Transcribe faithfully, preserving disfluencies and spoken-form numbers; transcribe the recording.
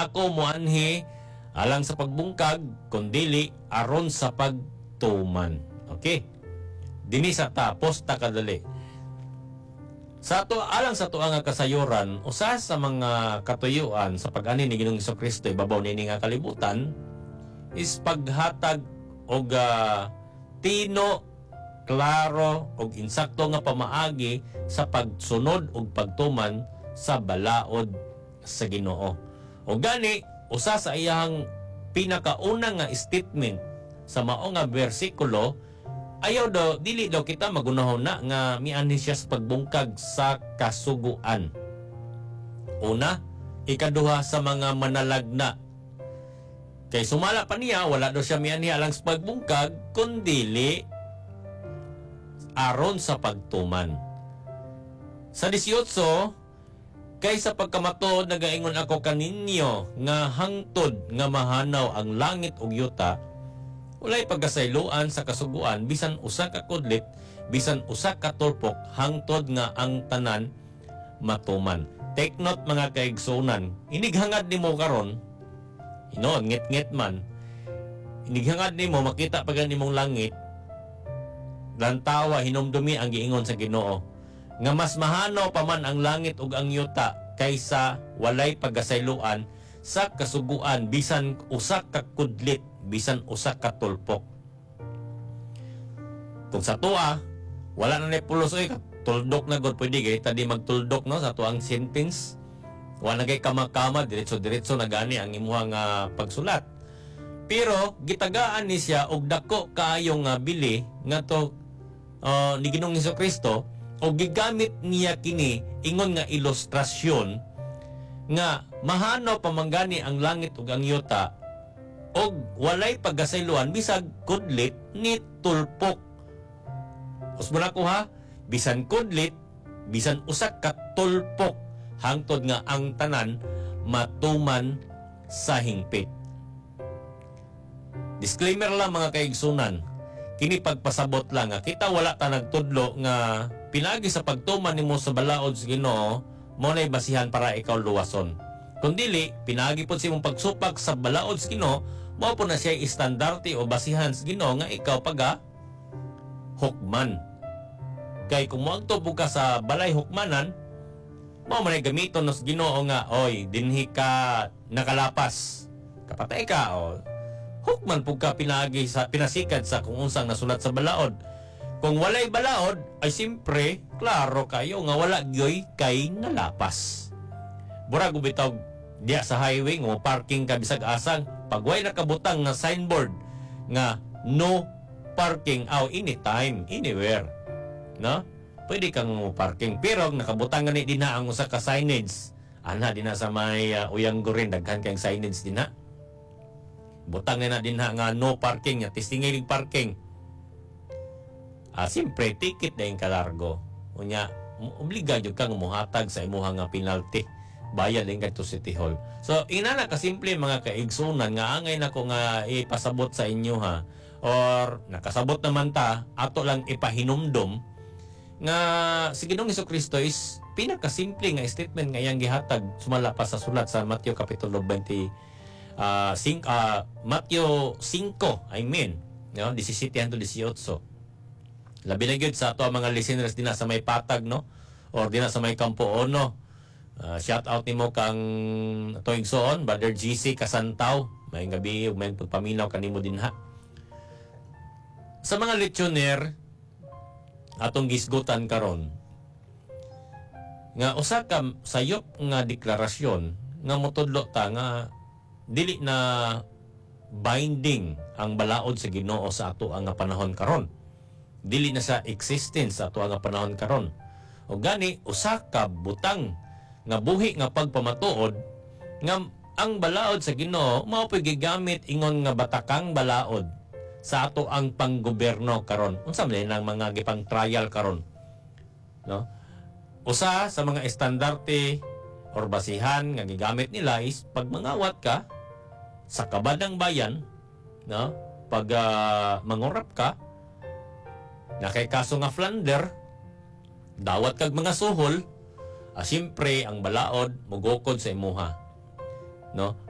ako moanhi alang sa pagbungkag kundili aron sa pagtuman. Okay? Dini sa ta posta kadali. Sa to alang sa tuwa nga kasayuran, usa sa mga katuyuan sa pag-ani ni Ginoong Hesukristo ibabaw nini nga kalibutan is paghatag og uh, tino, klaro og insakto nga pamaagi sa pagsunod og pagtuman sa balaod sa Ginoo. O gani usa sa iyang pinakauna nga statement sa mao nga bersikulo, ayaw daw, dili daw kita magunahon na nga mianhi siya sa pagbungkag sa kasuguan. Una, ikaduha sa mga manalagna. Kay sumala pa niya, wala daw siya mianhi alang sa pagbungkag, kundili aron sa pagtuman. Sa disyotso, kay sa pagkamatod nagaingon ako kaninyo nga hangtod nga mahanaw ang langit ug yuta, walay pagkasayloan sa kasuguan bisan usa ka kudlit, bisan usa ka tulpok hangtod nga ang tanan matuman. Take note mga kaigsunan, inighangad nimo karon, ino ngit-ngit man, inighangad nimo makita pa ganimong langit, lantawa hinumdumi ang giingon sa Ginoo nga mas mahanaw pa man ang langit ug ang yuta kaysa walay pagkasayloan sa kasuguan bisan usa ka kudlit, bisan usa ka tulpok. Kung sa tuwa, wala na ni pulos oy, tuldok na gud pwede kay tadi magtuldok no sa tuang sentence. Wala na kay kama-kama, diretso-diretso na gani ang imuhang uh, pagsulat. Pero gitagaan ni siya og dako kaayo nga bili nga to uh, ni Ginoong Hesukristo og gigamit niya kini ingon nga ilustrasyon nga mahanaw pamanggani ang langit ug ang yuta og walay pagkasayloan bisag kudlit ni tulpok. Usbon ako ha, bisan kudlit, bisan usak ka tulpok, hangtod nga ang tanan matuman sa hingpit. Disclaimer lang mga kaigsunan, kini pagpasabot lang nga kita wala ta nagtudlo nga pinagi sa pagtuman nimo sa balaod sa Ginoo mo nay basihan para ikaw luwason. Kundili pinagi pod sa imong pagsupag sa balaod sa Ginoo, mao po na siya istandarte o basihan sa Ginoo nga ikaw paga hukman. Kay kung moadto ka sa balay hukmanan, mao man gamiton nos Ginoo nga oy dinhi ka nakalapas, kapatay ka o hukman pug ka pinagi sa pinasikad sa kung unsang nasulat sa balaod. Kung walay balaod ay simpre klaro kayo nga wala gyoy kay nalapas. Murag bitaw diya sa highway nga parking ka bisag asang pag way nakabutang nga signboard nga no parking aw anytime anywhere, no, pwede kang mo parking pero nakabutang gani dinha ang usa ka signage ana dinha sa may uh, uyang gurin daghan kay signage dinha, butang na dinha nga no parking nya tistingig parking. Ah, simpre ticket na yung kalargo unya obliga jud kang muhatag sa imuha nga penalty, bayad din kadto City Hall. So inana ka simple mga kaigsunan nga angay nako nga ipasabot sa inyo ha, or nakasabot naman ta ato lang ipahinumdom nga si Ginoong Hesukristo is pinakasimple nga statement nga iyang gihatag sumala pa sa sulat sa Mateo kapitulo twenty uh, sing, uh, Mateo five I mean no seventeen to eighteen. Labi na gyud sa ato mga listeners dinha sa may patag no or dinha sa may Campo Ono. Uh, shout out nimo kang Toigsoon, Brother G C Kasantaw. May gabi ug may pagpaminaw kanimo dinha. Sa mga lechoner atong gisgutan karon nga usa ka sayop nga deklarasyon nga motudlo ta nga dili na binding ang balaod sa Ginoo sa ato ang panahon karon. Dili na sa existence sa ato ang panahon karon. O gani usa ka butang nga buhi nga pagpamatuod nga ang balaod sa Ginoo mao pay gigamit ingon nga batakang balaod sa ato ang panggobyerno karon. Unsa man lang mga gipang trial karon, no? Usa sa mga estandarte or basihan nga gigamit nila is pag mangawat ka sa kabadang bayan, no? Pag uh, mangurap ka na kay kaso nga Flander, dawat kag mga suhol, ah, siyempre ang balaod mugokod sa imuha, no?